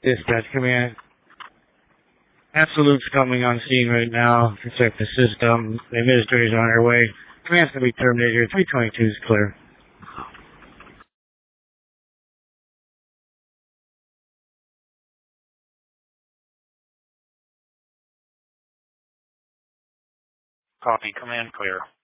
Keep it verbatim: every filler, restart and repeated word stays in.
Dispatch command. Absolute's coming on scene right now. Protect the system. The administrator's on her way. Command's going to be terminated here. three twenty-two is clear. Copy. Command clear.